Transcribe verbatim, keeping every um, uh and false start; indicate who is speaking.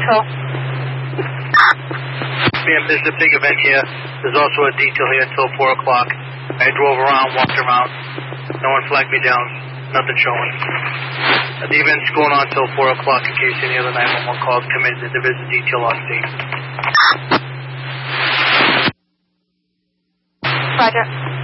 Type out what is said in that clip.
Speaker 1: patrol.
Speaker 2: Ma'am, there's a big event here. There's also a detail here until four o'clock. I drove around, walked around. No one flagged me down. Nothing showing. Uh, the event's going on until four o'clock in case any other nine one one calls come in. There is a detail on scene.
Speaker 1: Roger.